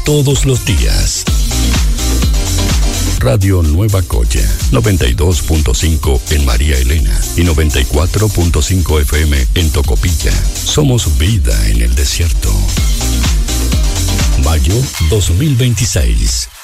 todos los días. Radio Nueva Coya, 92.5 en María Elena y 94.5 FM en Tocopilla. Somos vida en el desierto. Mayo 2026.